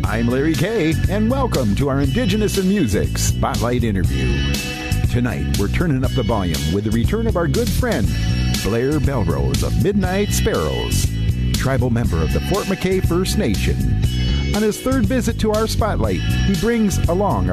I'm Larry Kay, and welcome to our Indigenous in Music Spotlight interview. Tonight, we're turning up the volume with the return of our good friend, Blair Belrose of Midnight Sparrows, tribal member of the Fort McKay First Nation. On his third visit to our spotlight, he brings along